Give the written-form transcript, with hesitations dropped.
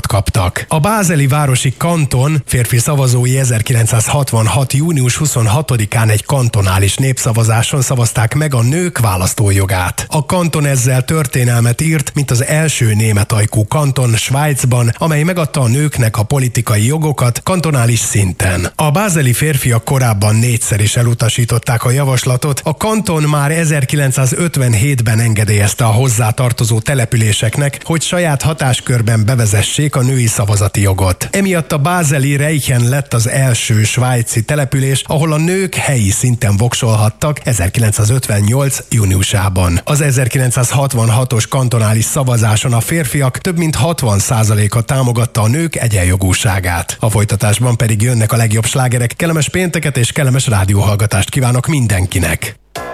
kaptak. A bázeli városi kanton férfi szavazói 1966. június 26-án egy kantonális népszavazáson szavazták meg a nők választójogát. A kanton ezzel történelmet írt, mint az első németajkú kanton Svájcban, amely megadta a nőknek a politikai jogokat kantonális szinten. A bázeli férfiak korábban 4-szer is elutasították a javaslatot, a kanton már 1957-ben engedélyezte a hozzátartozó településeknek, hogy saját hatáskörben bevezessék a női szavazati jogot. Emiatt a bázeli Reichen lett az első svájci település, ahol a nők helyi szinten voksolhattak 1958. júniusában. Az 1966-os kantonális szavazáson a férfiak több mint 60%-a támogatta a nők egyenjogúságát. A folytatásban pedig jönnek a legjobb slágerek. Kellemes pénteket és kellemes rádióhallgatást kívánok mindenkinek!